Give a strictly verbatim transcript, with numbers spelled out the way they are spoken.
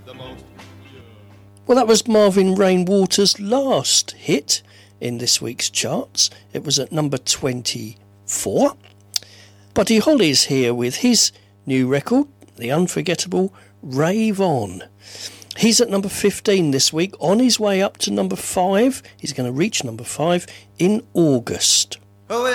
Well, that was Marvin Rainwater's last hit in this week's charts. It was at number twenty-four. Buddy Holly's here with his new record, the unforgettable Rave On. He's at number fifteen this week, on his way up to number five. He's going to reach number five in August.